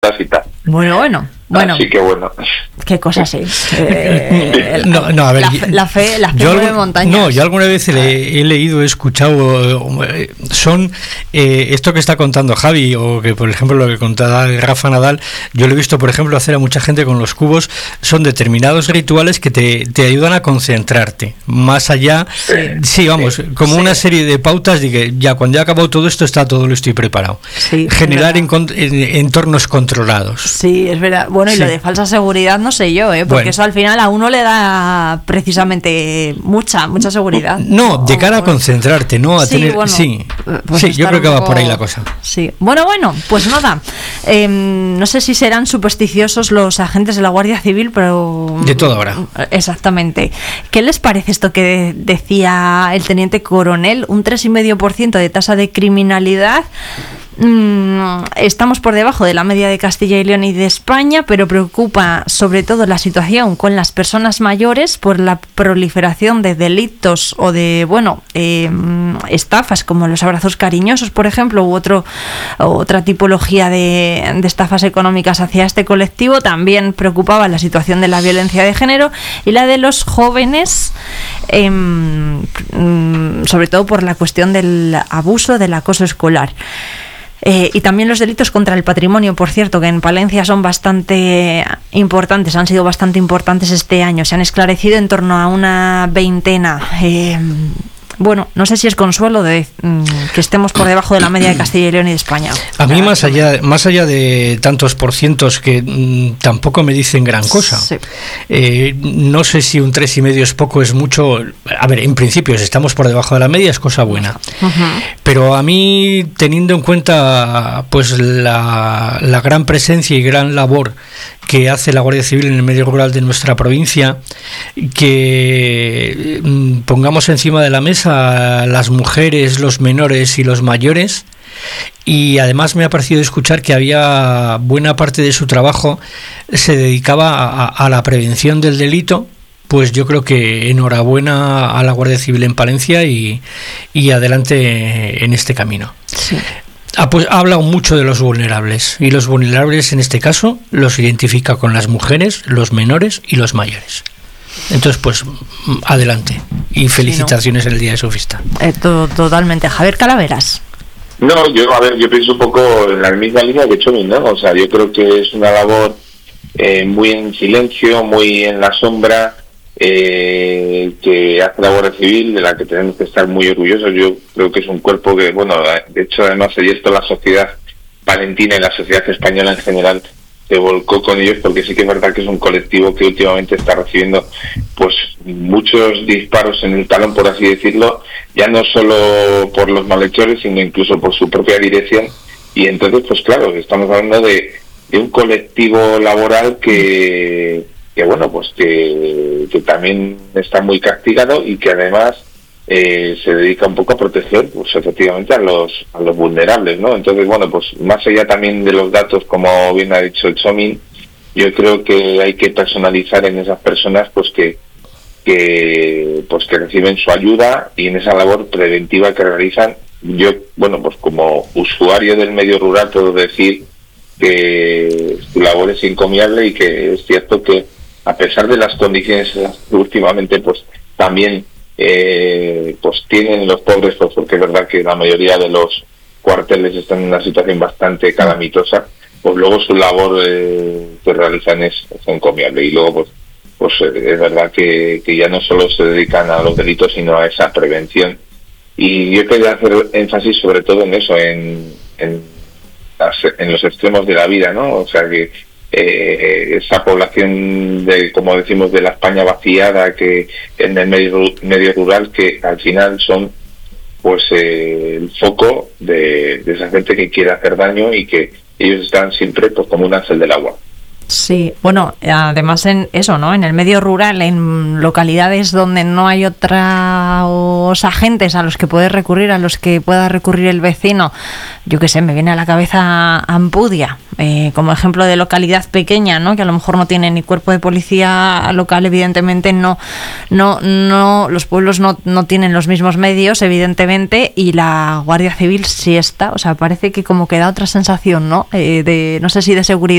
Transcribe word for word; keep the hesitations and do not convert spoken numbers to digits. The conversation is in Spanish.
y tal. Bueno, bueno, bueno. Así que bueno. Qué cosa sí. Eh, no, no, a ver. La, fe, la fe, la fe yo mueve algún, montañas. No, yo alguna vez le, he leído, he escuchado, son eh, esto que está contando Javi, o que por ejemplo lo que contaba Rafa Nadal, yo lo he visto por ejemplo hacer a mucha gente con los cubos, son determinados rituales que te, te ayudan a concentrarte, más allá, sí, sí vamos, sí, como sí. una serie de pautas de que ya cuando ya acabado todo esto está todo listo y preparado. Sí, generar en, en, entornos controlados. Sí, es verdad. Bueno, y sí. lo de falsa seguridad no sé yo, ¿eh? Porque bueno. eso al final a uno le da precisamente mucha, mucha seguridad. No, de cara a concentrarte, ¿no? A sí, tener, bueno, sí, pues sí yo creo que poco... va por ahí la cosa. Sí. Bueno, bueno, pues nada. Eh, no sé si serán supersticiosos los agentes de la Guardia Civil, pero... De todo ahora. Exactamente. ¿Qué les parece esto que decía el teniente coronel? Un tres coma cinco por ciento de tasa de criminalidad. Estamos por debajo de la media de Castilla y León y de España, pero preocupa sobre todo la situación con las personas mayores por la proliferación de delitos o de, bueno, eh, estafas como los abrazos cariñosos, por ejemplo, u otro otra tipología de, de estafas económicas hacia este colectivo. También preocupaba la situación de la violencia de género y la de los jóvenes, eh, sobre todo por la cuestión del abuso, del acoso escolar. Eh, y también los delitos contra el patrimonio, por cierto, que en Palencia son bastante importantes, han sido bastante importantes este año. Se han esclarecido en torno a una veintena. Eh, bueno, no sé si es consuelo de mm, que estemos por debajo de la media de Castilla y León y de España. A mí, más allá, más allá de tantos por cientos que mm, tampoco me dicen gran cosa. Sí. Eh, no sé si un tres y medio es poco, es mucho. A ver, en principio, si estamos por debajo de la media es cosa buena. Uh-huh. Pero a mí, teniendo en cuenta pues la, la gran presencia y gran labor que hace la Guardia Civil en el medio rural de nuestra provincia, que mm, pongamos encima de la mesa a las mujeres, los menores y los mayores. Y además me ha parecido escuchar que había buena parte de su trabajo se dedicaba a, a la prevención del delito. Pues yo creo que enhorabuena a la Guardia Civil en Palencia y, y adelante en este camino. Sí. Ha, pues, ha hablado mucho de los vulnerables, y los vulnerables en este caso los identifica con las mujeres, los menores y los mayores. Entonces, pues, adelante. Y felicitaciones sí, ¿no? en el Día de Sofista. Eh, to- totalmente. Javier Calaveras. No, yo, a ver, yo pienso un poco en la misma línea que Chomin, ¿no? O sea, yo creo que es una labor eh, muy en silencio, muy en la sombra, eh, que hace la Guardia Civil, de la que tenemos que estar muy orgullosos. Yo creo que es un cuerpo que, bueno, de hecho, además, y esto la sociedad palentina y la sociedad española en general se volcó con ellos, porque sí que es verdad que es un colectivo que últimamente está recibiendo pues muchos disparos en el talón, por así decirlo, ya no solo por los malhechores, sino incluso por su propia dirección. Y entonces, pues claro, estamos hablando de, de un colectivo laboral que, que bueno, pues que, que también está muy castigado y que además eh, se dedica un poco a proteger, pues efectivamente, a los a los vulnerables, ¿no? Entonces, bueno, pues más allá también de los datos, como bien ha dicho el Chomin, yo creo que hay que personalizar en esas personas, pues que que pues que reciben su ayuda, y en esa labor preventiva que realizan. Yo, bueno, pues como usuario del medio rural puedo decir que su labor es encomiable, y que es cierto que a pesar de las condiciones últimamente, pues también eh, pues tienen los pobres, pues porque es verdad que la mayoría de los cuarteles están en una situación bastante calamitosa, pues luego su labor eh, que realizan es, es encomiable. Y luego pues pues es verdad que, que ya no solo se dedican a los delitos, sino a esa prevención. Y yo quería hacer énfasis sobre todo en eso, en, en, las, en los extremos de la vida, ¿no? O sea que eh, esa población, de, como decimos, de la España vaciada, que en el medio, medio rural, que al final son pues eh, el foco de, de esa gente que quiere hacer daño, y que ellos están siempre pues como un ángel del agua. Sí, bueno, además en eso, ¿no? En el medio rural, en localidades donde no hay otros agentes a los que puedes recurrir, a los que pueda recurrir el vecino, yo qué sé, me viene a la cabeza Ampudia, eh, como ejemplo de localidad pequeña, ¿no? Que a lo mejor no tiene ni cuerpo de policía local, evidentemente no, no, no, los pueblos no, no tienen los mismos medios, evidentemente, y la Guardia Civil sí está, o sea, parece que como que da otra sensación, ¿no? Eh, de, no sé si de seguridad